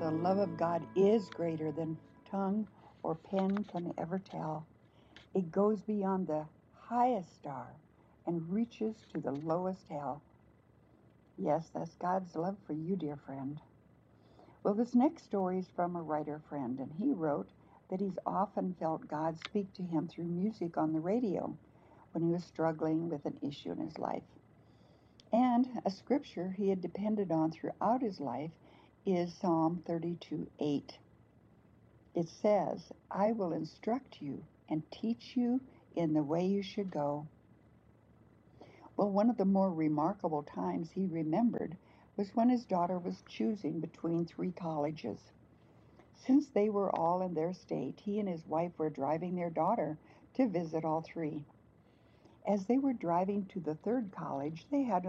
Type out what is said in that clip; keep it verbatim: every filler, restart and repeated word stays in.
the love of God is greater than tongue or pen can ever tell. It goes beyond the highest star and reaches to the lowest hell. Yes, that's God's love for you, dear friend. Well, this next story is from a writer friend, and he wrote that he's often felt God speak to him through music on the radio when he was struggling with an issue in his life. And a scripture he had depended on throughout his life is Psalm thirty-two eight. It says, I will instruct you and teach you in the way you should go. Well, one of the more remarkable times he remembered was when his daughter was choosing between three colleges. Since they were all in their state, he and his wife were driving their daughter to visit all three. As they were driving to the third college, they had